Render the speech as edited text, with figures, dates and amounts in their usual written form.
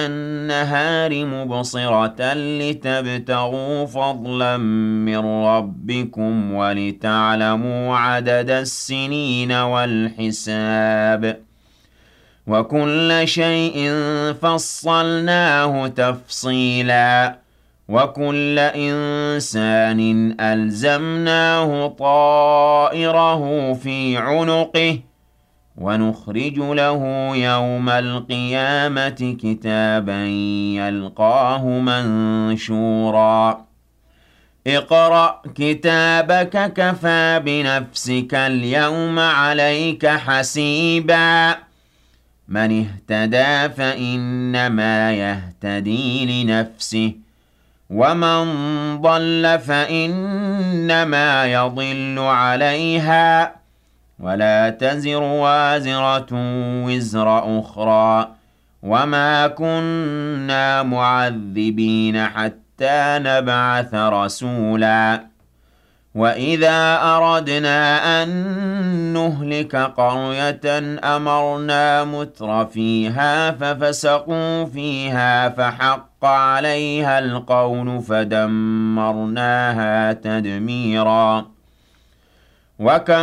النهار مبصرة لتبتغوا فضلا من ربكم ولتعلموا عدد السنين والحساب وكل شيء فصلناه تفصيلا وكل إنسان ألزمناه طائره في عنقه ونخرج له يوم القيامة كتابا يلقاه منشورا اقرأ كتابك كفى بنفسك اليوم عليك حسيبا من اهتدى فإنما يهتدي لنفسه ومن ضل فإنما يضل عليها ولا تزر وازرة وزر أخرى وما كنا معذبين حتى نبعث رسولا وإذا أردنا أن نهلك قرية أمرنا متر فيها ففسقوا فيها فحق عليها القول فدمرناها تدميرا وكم